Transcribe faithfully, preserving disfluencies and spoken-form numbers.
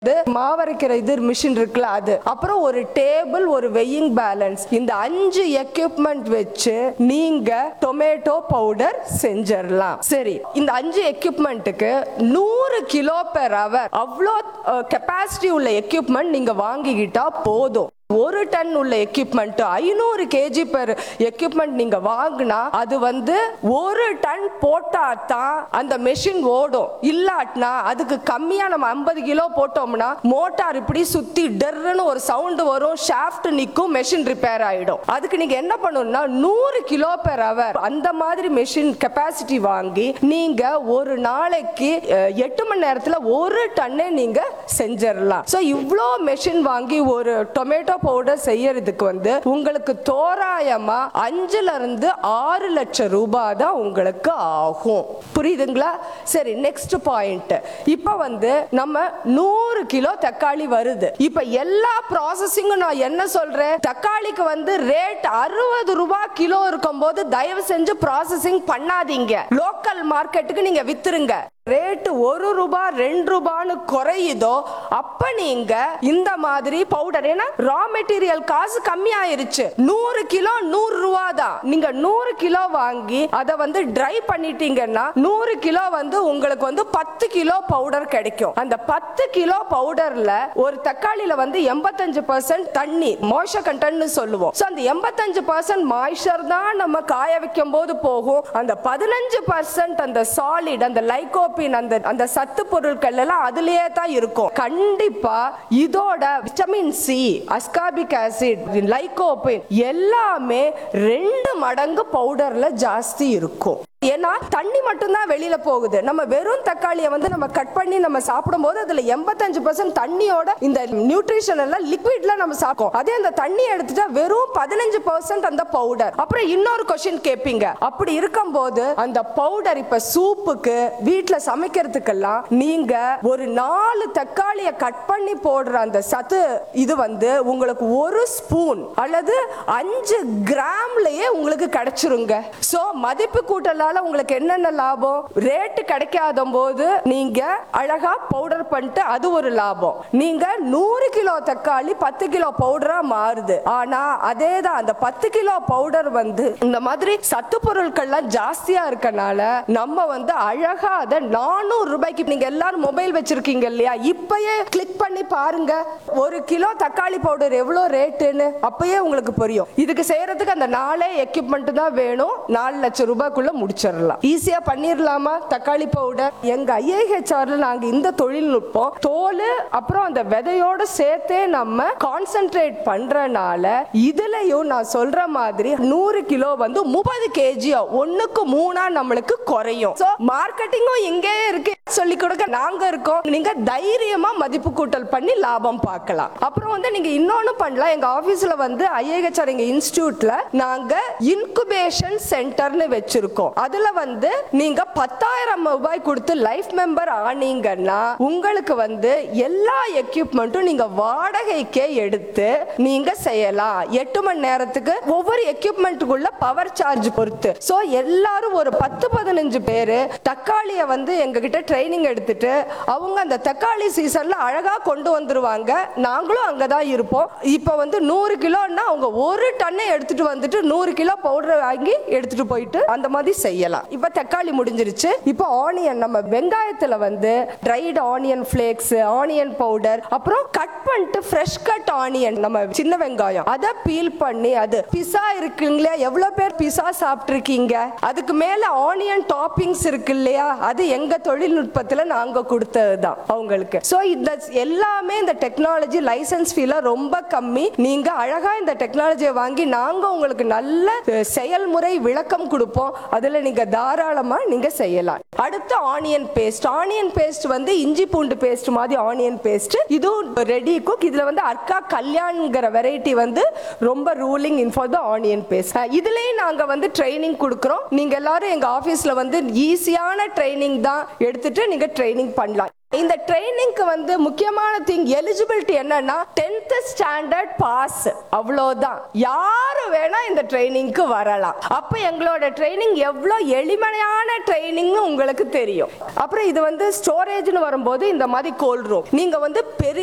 மாவரைக்கிற இது மிஷின் இருக்குல்ல அது, அப்புறம் ஒரு டேபிள், ஒரு வெயிங் பேலன்ஸ், இந்த அஞ்சு எக்யூப்மெண்ட் வச்சு நீங்க டொமேட்டோ பவுடர் செஞ்சிடலாம். சரி, இந்த அஞ்சு எக்யூப்மெண்ட்டுக்கு நூறு கிலோ பெர் அவர் அவ்வளோ கெப்பாசிட்டி உள்ள எக்யூப்மெண்ட் நீங்க வாங்கிக்கிட்டா போதும். ஒரு டன் உள்ள எக்யூப்மெண்ட் ஐநூறு கேஜி பெர் எக்யூப்மெண்ட் நீங்க வாங்கினா அது வந்து ஒரு டன் போட்டா தான் அந்த மெஷின் ஓடும். இல்லாட்டினா அதுக்கு கம்மியா நம்ம ஐம்பது கிலோ போட்டோம்னா மோட்டார் இப்படி சுத்தி டெர்னு ஒரு சவுண்ட் வரும், ஷாஃப்ட் நிக்கும், மெஷின் ரிப்பேர் ஆயிடும். அதுக்கு நீங்க என்ன பண்ணணும்னா நூறு கிலோ பெர் அவர் அந்த மாதிரி மெஷின் கெப்பாசிட்டி வாங்கி நீங்க ஒரு நாளைக்கு எட்டு மணி நேரத்துல ஒரு டன்னே நீங்க செஞ்சிடலாம். சோ இவ்ளோ மெஷின் வாங்கி ஒரு டொமேட்டோ பவுடர் செய்யறதுக்கு வந்து உங்களுக்கு தோராயமா அஞ்சுல இருந்து ஆறு லட்சம் ரூபாய் தான் உங்களுக்கு ஆகும். புரியுதுங்களா? சரி, நெக்ஸ்ட் பாயிண்ட். இப்ப வந்து நம்ம நூறு கிலோ தக்காளி வருது. இப்ப எல்லா ப்ராசஸிங்கும் நான் என்ன சொல்றேன், தக்காளிக்கு வந்து ரேட் அறுபது ரூபாய் கிலோ இருக்கும் போது தயவு செஞ்சு ப்ராசஸிங் பண்ணாதீங்க. லோக்கல் மார்க்கெட்டுக்கு நீங்க வித்துருங்க. ரேட் ஒரு ரூபாய் ரெண்டு ரூபான்னு குறையுதோ அப்ப நீங்க இந்த மாதிரி பவுடர், ஏன்னா ரா மெட்டீரியல் காசு கம்மியாயிருச்சு, நூறு கிலோ நூறு ரூபா தான். நீங்க நூறு கிலோ வாங்கி அதை வந்து ட்ரை பண்ணிட்டீங்கன்னா நூறு கிலோ வந்து உங்களுக்கு வந்து பத்து கிலோ பவுடர் கிடைக்கும். அந்த பத்து கிலோ பவுடர்ல ஒரு தக்காளியில வந்து எண்பத்தஞ்சு பர்சன்ட் தண்ணி, மாய்ஸ்சர் கண்டென்ட்னு சொல்லுவோம். சோ அந்த எண்பத்தஞ்சு பர்சன்ட் மாய்ஸ்சர் தான் நம்ம காய வைக்கும் போது போகும். அந்த பதினஞ்சு பர்சன்ட் அந்த சாலிட், அந்த லைகோ அந்த அந்த சத்து பொருட்கள் எல்லாம் அதுலயே தான் இருக்கும். கண்டிப்பா இதோட vitamin C, ascorbic acid, lycopene எல்லாமே ரெண்டு மடங்கு பவுடர்ல ஜாஸ்தி இருக்கும். ஏன்னா தண்ணி மட்டும் தான் வெளியில போகுது. நம்ம வெறும் தக்காளியை வந்து நம்ம கட் பண்ணி நம்ம சாப்பிடும் போது அதுல எண்பத்தஞ்சு பர்சன்ட் தண்ணியோட இந்த நியூட்ரிஷன் எல்லாம் லிக்விட்ல நம்ம சாப்பிடும். அதே அந்த தண்ணி எடுத்துட்டா வெறும் பதினஞ்சு பர்சன்ட் அந்த பவுடர். அப்புறம் இன்னொரு கொஸ்டின் கேட்பீங்க, அப்படி இருக்கும் போது அந்த பவுடர் இப்ப சூப்புக்கு வீட்டுல சமைக்கிறதுக்கெல்லாம் நீங்க ஒரு நாலு தக்காளியை கட் பண்ணி போடுற அந்த சத்து இது வந்து உங்களுக்கு ஒரு ஸ்பூன் அல்லது அஞ்சு கிராம்லயே உங்களுக்கு கிடைச்சிருங்க. சோ மதிப்பு கூட்டல உங்களுக்கு என்னென்ன லாபம், ரேட் கிடைக்காத போது நீங்க அழகா பவுடர் பண்ணிட்டு அது ஒரு லாபம். நீங்க நூறு கிலோ தக்காளி பத்து கிலோ பவுடரா மாறுது. ஆனா அதேதான் அந்த பத்து கிலோ பவுடர் வந்து இந்த மாதிரி சத்து பொருட்கள்லாம் ஜாஸ்தியா இருக்கனால நம்ம வந்து அழகா அதை நானூறு ரூபாய்க்கு, நீங்க எல்லாரும் மொபைல் வச்சிருக்கீங்க இல்லையா, இப்பயே கிளிக் பண்ணி பாருங்க ஒரு கிலோ தக்காளி பவுடர் எவ்வளவு ரேட்டுன்னு, அப்பயே உங்களுக்கு புரியும். இதுக்கு செய்யறதுக்கு அந்த நாலே எக்யூப்மெண்ட் தான் வேணும். நாலு லட்சம் ரூபாய்க்குள்ள முடிச்சிடலாம். ஈஸியா பண்ணிரலாமா தக்காளி பவுடர்? எங்க ஐஏஹெச்ஆர்ல நாங்க இந்த தொழில்நுட்பம் தோல் அப்புறம் அந்த விதையோட சேர்த்தே நம்ம கான்சென்ட்ரேட் பண்றனால இதுலயும் நான் சொல்ற மாதிரி நூறு கிலோ வந்து முப்பது கேஜி ஒண்ணுக்கு மூணா நம்மளுக்கு குறையும். மார்க்கெட்டிங்கும் இங்கே இருக்கு, சொல்லி கொடுக்க நாங்க இருக்கோம். நீங்க தைரியமா மதிப்பு கூட்டல் பண்ணி லாபம் பார்க்கலாம். அப்புறம் வந்து நீங்க இன்னொன்னு பண்ணலாம். எங்க ஆபீஸ்ல வந்து ஐஏஹெச்ஆர் எங்க இன்ஸ்டிடியூட்ல நாங்க இன்குபேஷன் சென்டர்னு வச்சிருக்கோம். அதுல வந்து நீங்க பத்தாயிரம் ரூபாய் கொடுத்து லைஃப் மெம்பர் ஆனீங்கன்னா உங்களுக்கு வந்து எல்லா எக்யூப்மெண்ட்டும் நீங்க வாடகைக்கே எடுத்து நீங்க செய்யலாம். எட்டு மணி நேரத்துக்கு ஒவ்வொரு எக்யூப்மெண்ட்டுக்குள்ள பவர் சார்ஜ் பொறுத்து. சோ எல்லாரும் ஒரு பத்து பதினஞ்சு பேரு தக்காளியை வந்து எங்க கிட்ட ட்ரைனிங் எடுத்துட்டு அவங்க அந்த தக்காளி சீசன்ல அழகா கொண்டு வந்துருவாங்க. நாங்களும் அங்கதான் இருப்போம். இப்ப வந்து நூறு கிலோன்னா அவங்க ஒரு டன்னை எடுத்துட்டு வந்துட்டு நூறு கிலோ பவுடர் வாங்கி எடுத்துட்டு போயிட்டு அந்த மாதிரி செய்யலாம். இப்ப தக்காளி முடிஞ்சிருச்சு. இப்ப ஆனியன், நம்ம வெங்காயத்துல வந்து tried onion flakes, onion powder, அப்புறம் கட் பண்ணிட்டு ஃப்ரெஷ் கட் ஆனியன், நம்ம சின்ன வெங்காயம் அதை பீல் பண்ணி, அது பிஸா இருக்குங்களா, எவ்வளவு பேர் பிஸா சாப்பிட்டு இருக்கீங்க, அதுக்கு மேல ஆனியன் டாப்பிங்ஸ் இருக்கு இல்லையா, அது எங்க தொழில்நுட்பத்துல நாங்க கொடுத்ததுதான் அவங்களுக்கு. சோ இந்த எல்லாமே இந்த டெக்னாலஜி லைசன்ஸ் ஃபீல ரொம்ப கம்மி. நீங்க அழகா இந்த டெக்னாலஜியை வாங்கி நாங்க உங்களுக்கு நல்ல செயல்முறை விளக்கம் கொடுப்போம். அதுல நீங்க தாராளமா நீங்க செய்யலாம். அடுத்து ஆனியன் பேஸ்ட். ஆனியன் பேஸ்ட் வந்து இஞ்சி பூண்டு பேஸ்ட் மாதிரி ஆனியன் பேஸ்ட், இதுவும் ரெடி குக். இதுல வந்து அர்க்கா கல்யாண்ங்கிற வெரைட்டி வந்து ரொம்ப ruling in for the onion paste. இதுலயும் நாங்க வந்து ட்ரைனிங் கொடுக்கிறோம். நீங்க எல்லாரும் எங்க ஆபீஸ்ல வந்து ஈஸியான ட்ரைனிங் தான் எடுத்துட்டு நீங்க ட்ரைனிங் பண்ணலாம். இந்த ட்ரைனிங்க்கு வந்து முக்கியமான திங் எலிஜிபிலிட்டி என்னன்னா டென்த் ஸ்டாண்டர்ட் பாஸ், அவ்வளவுதான். யாரு வேணா இந்த ட்ரைனிங்க்கு வரலாம். அப்ப எங்களோட ட்ரைனிங் எவ்வளவு எளிமையான ட்ரைனிங் உங்களுக்கு தெரியும். அப்புறம் இது வந்து ஸ்டோரேஜ்னு வரும்போது இந்த மாதிரி கோல்ட் ரூம், நீங்க வந்து பெரிய